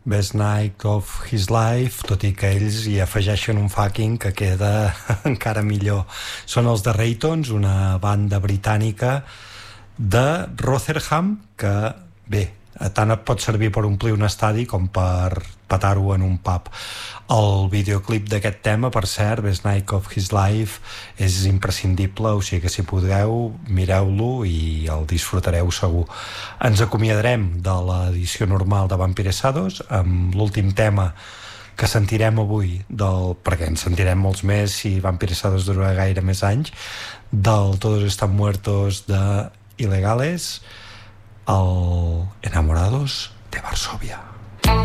Best Night of His Life, tot i que ells hi afegeixen un fucking que queda encara millor. Són els The Raytons, una banda britànica de Rotherham que, bé, tant et pot servir per omplir un estadi com per petar-ho en un pub. El videoclip d'aquest tema, per cert, Best Night of His Life, és imprescindible, o sigui que si podeu, mireu-lo i el disfrutareu segur. Ens acomiadarem de l'edició normal de Vampiresados amb l'últim tema que sentirem avui, perquè en sentirem molts més si Vampiresados dura gaire més anys, del Todos Están Muertos de Ilegales, el Enamorados de Varsovia.